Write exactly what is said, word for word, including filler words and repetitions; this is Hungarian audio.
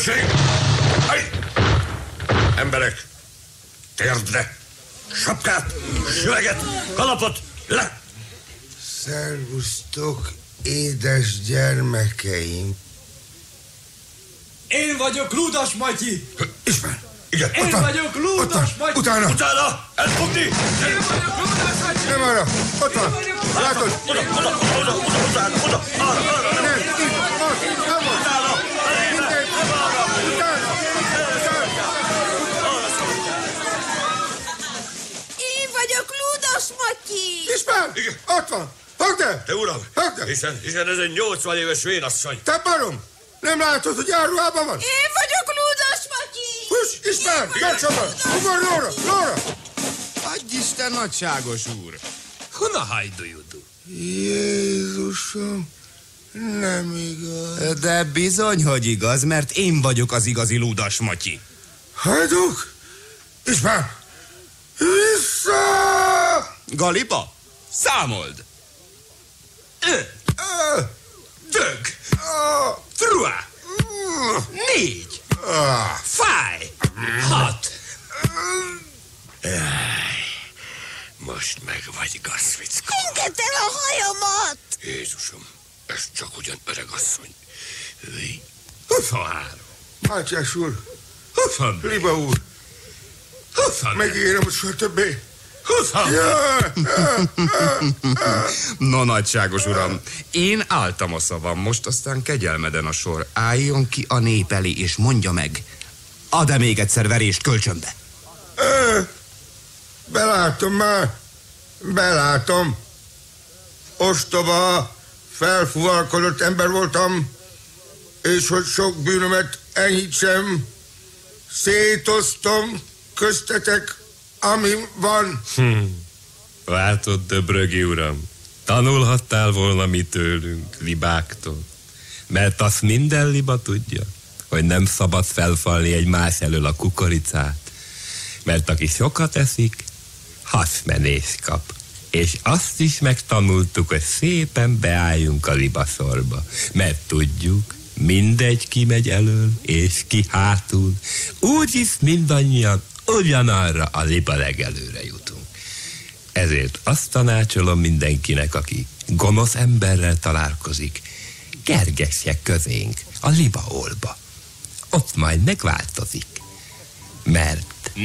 Rendőrség! Hely! Emberek! Térdre! Sapkát! Süveget! Kalapot! Le! Szervusztok, édes gyermekeim! Én vagyok Ludas Matyi! Ismer! Igen, Én ott van, vagyok Ludas Matyi! Utána! Utána! Elfogni! Én vagyok Ludas Matyi! Nem arra! Ott van! Látod? Oda, oda, oda, oda, oda, utána, oda! Arra, arra! Nem, itt, ott, nem ott! Utána! Minden! Utána! Én vagyok Ludas Matyi! Ismer! Igen. Ott van! Fogd el! Te uram! Fogd el! Hiszen, hiszen ez egy nyolcvan éves vénasszony. Te barom! Nem látod, hogy áruhában van? Én vagyok Ludas Matyi! Fuss, Ismer! Gyorsan! Ugor, Lóra! Lóra! Adj Isten, nagyságos úr! Hona hajdujudu? Jézusom, nem igaz. De bizony, hogy igaz, mert én vagyok az igazi Ludas Matyi. Hajduk! Ismer! Vissza! Galiba, számold! Ö, Ö, dög, ö, truá, ö, négy, ah, fáj, hat. Most meg vagy, Gaszvick. Engedd el a hajamat! Jézusom, ez csak ugyan öregasszony. Hői. huszonhárom, Mátyás úr, huszonnégy, Liba úr, huszonöt, megígérem, hogy soha többé. huszonhat. Jaj! No, nagyságos uram, én álltam a szavam, most aztán kegyelmeden a sor. Álljon ki a nép elé, és mondja meg, ad-e még egyszer verést kölcsönbe? Ö, Belátom már, belátom. Ostoba, felfúvalkodott ember voltam, és hogy sok bűnömet enyhítsem, szétoztom köztetek, ami van. Hm. Látod, Döbrögi uram, tanulhattál volna mi tőlünk, libáktól. Mert azt minden liba tudja, hogy nem szabad felfalni egy más elől a kukoricát. Mert aki sokat eszik, haszmenést kap. És azt is megtanultuk, hogy szépen beálljunk a libaszorba. Mert tudjuk, mindegy ki megy elől, és ki hátul. Úgyis mindannyian ugyanarra a liba legelőre jutunk. Ezért azt tanácsolom mindenkinek, aki gonosz emberrel találkozik, kergesse közénk a libaolba. Ott majd megváltozik. Mert